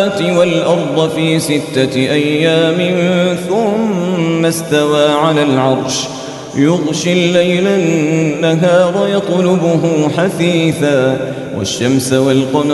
والأرض في 6 أيام ثم استوى على العرش يغشي الليل النهار يطلبه حثيثا والشمس والقمر